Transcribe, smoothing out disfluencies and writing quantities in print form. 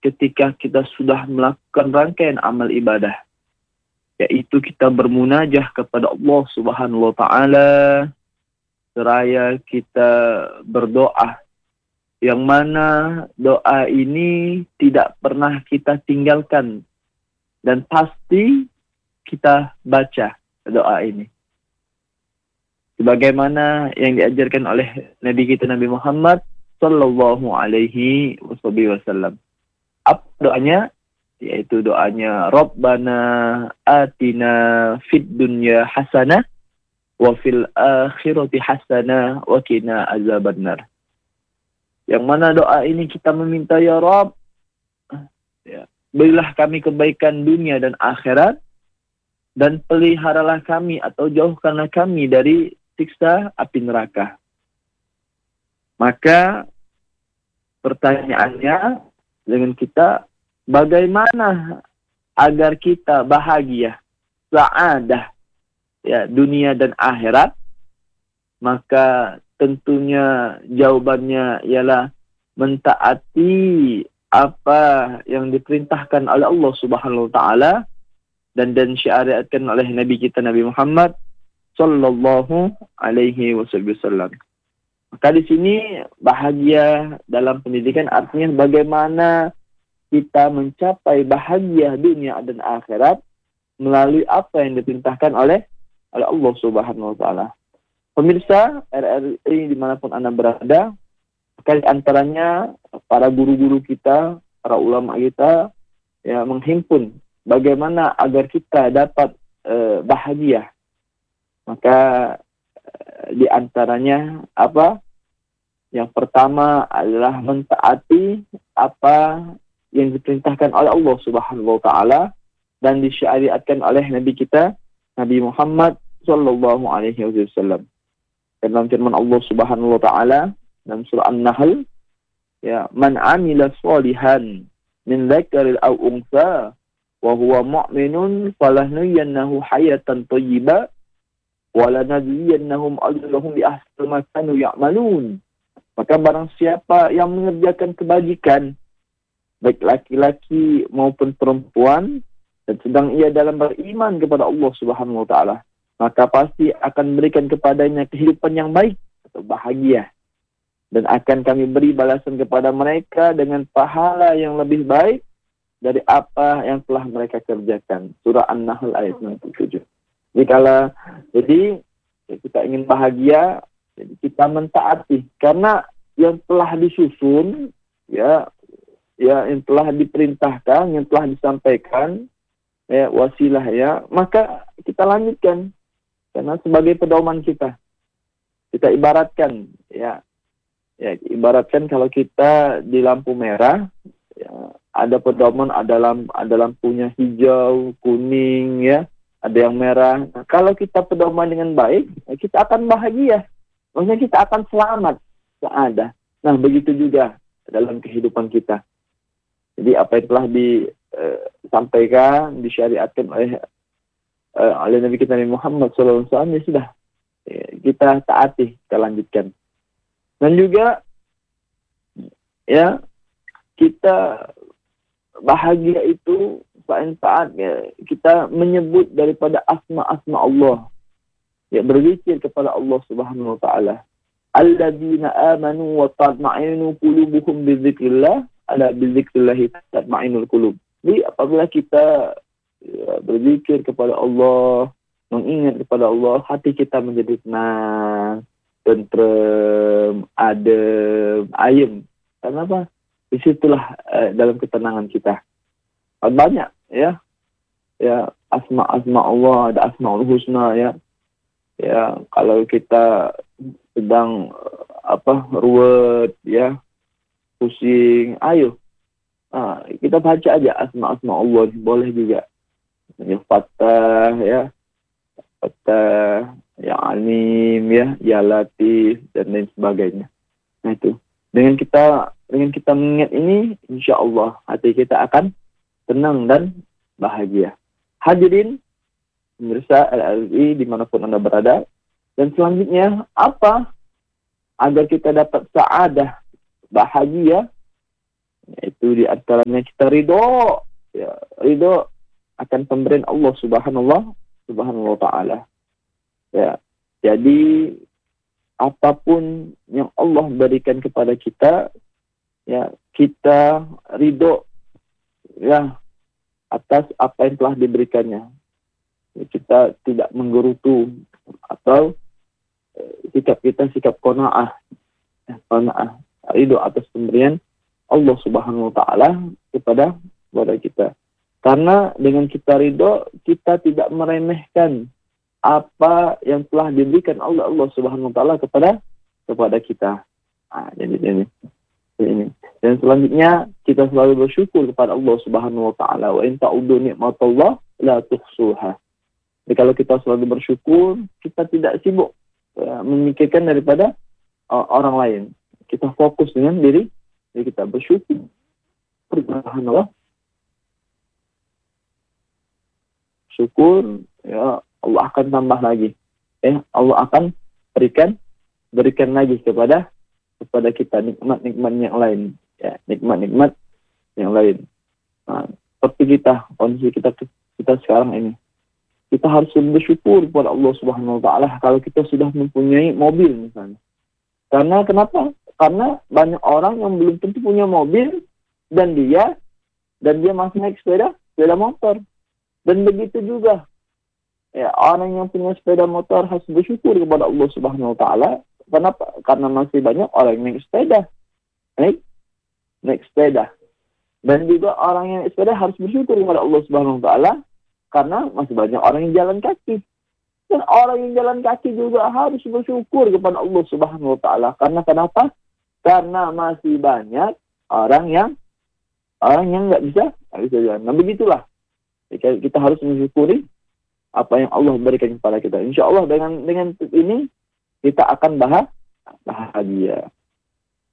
ketika kita sudah melakukan rangkaian amal ibadah, yaitu kita bermunajah kepada Allah Subhanahu wa taala seraya kita berdoa, yang mana doa ini tidak pernah kita tinggalkan dan pasti kita baca doa ini sebagaimana yang diajarkan oleh Nabi kita Nabi Muhammad sallallahu alaihi wasallam. Apa doanya? Yaitu doanya Rabbana atina fid dunya hasanah wa fil akhirati hasanah wa qina azabannar. Yang mana doa ini kita meminta, ya Rabb, ya, berilah kami kebaikan dunia dan akhirat, dan peliharalah kami atau jauhkanlah kami dari siksa api neraka. Maka pertanyaannya dengan kita, bagaimana agar kita bahagia, sa'adah, ya, dunia dan akhirat? Maka tentunya jawabannya ialah mentaati apa yang diperintahkan oleh Allah Subhanahu wa taala dan syariatkan oleh Nabi kita Nabi Muhammad sallallahu alaihi wasallam. Maka di sini bahagia dalam pendidikan artinya bagaimana kita mencapai bahagia dunia dan akhirat melalui apa yang diperintahkan oleh Allah Subhanahu wa taala. Pemirsa RRI dimanapun Anda berada, kali antaranya para guru-guru kita, para ulama kita, ya, menghimpun bagaimana agar kita dapat bahagia. Maka di antaranya apa? Yang pertama adalah mentaati apa yang diperintahkan oleh Allah Subhanahu wa taala dan disyariatkan oleh Nabi kita Nabi Muhammad sallallahu alaihi wasallam. Dalam firman Allah Subhanahu wa taala dalam surah An-Nahl, ya, man amila sholihan min dzakarin aw untha wa huwa mu'minun falanuhyiyannahu hayatan thayyibah wa lanajziyannahum ajrahum bi ahsani ma kanu ya'malun. Maka barang siapa yang mengerjakan kebajikan, baik laki-laki maupun perempuan, dan sedang ia dalam beriman kepada Allah Subhanahu wa taala, maka pasti akan berikan kepadanya kehidupan yang baik atau bahagia. Dan akan kami beri balasan kepada mereka dengan pahala yang lebih baik dari apa yang telah mereka kerjakan. Surah An-Nahl ayat 97. Jadi kita ingin bahagia, jadi kita mentaati. Karena yang telah disusun, ya yang telah diperintahkan, yang telah disampaikan, ya, wasilah, ya, maka kita lanjutkan. Karena sebagai pedoman kita ibaratkan, ya ibaratkan kalau kita di lampu merah, ya, ada pedoman, ada lampunya hijau, kuning, ya, ada yang merah. Nah, kalau kita pedoman dengan baik, ya, kita akan bahagia. Maksudnya kita akan selamat, sa'adah. Nah, begitu juga dalam kehidupan kita. Jadi apa yang telah disampaikan, disyariatkan oleh Nabi kita Nabi Muhammad SAW, ya sudah, kita taati, kita lanjutkan. Dan juga, ya, kita bahagia itu saat ya, kita menyebut daripada asma-asma Allah, ya, berzikir kepada Allah Subhanahu wa taala. Alladzina amanu wa tatma'innu qulubuhum bizikrillah, ala bizikrillah tatma'innul qulub. Jadi apabila kita, ya, berzikir kepada Allah, mengingat kepada Allah, hati kita menjadi tenang, tentrem, adem, ayem. Kenapa? Disitulah dalam ketenangan kita. Banyak, ya asma-asma Allah, ada asmaul husna, ya kalau kita sedang ruwet, ya, pusing, ayo kita baca aja asma-asma Allah, boleh juga. Ya, Fattah, ya Alim, ya Latif, dan lain sebagainya. Nah, itu dengan kita mengingat ini, insya Allah hati kita akan tenang dan bahagia. Hadirin pemirsa RRI dimanapun Anda berada. Dan selanjutnya apa agar kita dapat sa'adah, bahagia? Yaitu di antaranya kita ridho, ya, ridho akan pemberian Allah Subhanahu wa taala. Ya. Jadi apapun yang Allah berikan kepada kita, ya, kita ridho, ya, atas apa yang telah diberikannya. Kita tidak menggerutu atau sikap kita sikap qanaah, ridho atas pemberian Allah Subhanahu wa taala kepada kita. Karena dengan kita ridho, kita tidak meremehkan apa yang telah diberikan Allah Subhanahu wa taala kepada kita. Jadi ini. Dan selanjutnya kita selalu bersyukur kepada Allah Subhanahu wa taala. Wa in ta'uddu ni'matallah la tuhsuha. Jadi kalau kita selalu bersyukur, kita tidak sibuk memikirkan daripada orang lain. Kita fokus dengan diri kita, bersyukur. Subhanallah. Syukur, ya Allah akan tambah lagi. Allah akan berikan lagi kepada kita nikmat-nikmat yang lain. Ya, nikmat-nikmat yang lain. Seperti kondisi kita sekarang ini. Kita harus bersyukur kepada Allah Subhanahu wa taala kalau kita sudah mempunyai mobil misalnya. Karena kenapa? Karena banyak orang yang belum tentu punya mobil dan dia masih naik sepeda motor. Dan begitu juga, ya, orang yang punya sepeda motor harus bersyukur kepada Allah Subhanahu wa taala. Kenapa? Karena masih banyak orang yang naik sepeda. Dan juga orang yang naik sepeda harus bersyukur kepada Allah Subhanahu wa taala karena masih banyak orang yang jalan kaki. Dan orang yang jalan kaki juga harus bersyukur kepada Allah Subhanahu wa taala. Karena kenapa? Karena masih banyak orang yang nggak bisa jalan. Nah, begitulah. Kita harus mensyukuri apa yang Allah berikan kepada kita. Insya Allah dengan ini kita akan bahagia.